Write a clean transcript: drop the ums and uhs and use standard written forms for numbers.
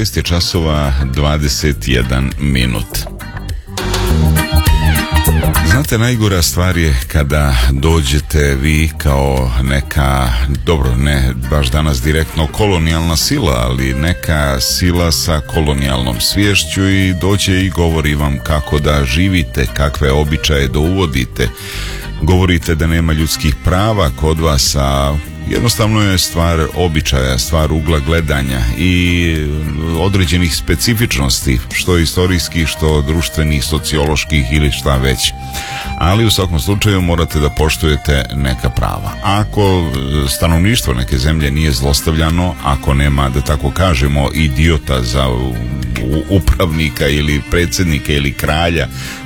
6 je časova 21 minut. Znate, najgora stvar je kada dođete vi kao neka, dobro, ne baš danas direktno kolonijalna sila, ali neka sila sa kolonijalnom sviješću i dođe i govori vam kako da živite, kakve običaje da uvodite. Govorite da nema ljudskih prava kod vas, a jednostavno je stvar običaja, stvar ugla gledanja i određenih specifičnosti, što istorijskih, što društvenih, socioloških ili šta već. Ali u svakom slučaju morate da poštujete neka prava. Ako stanovništvo neke zemlje nije zlostavljano, ako nema, da tako kažemo, idiota za upravnika ili predsjednika ili kralja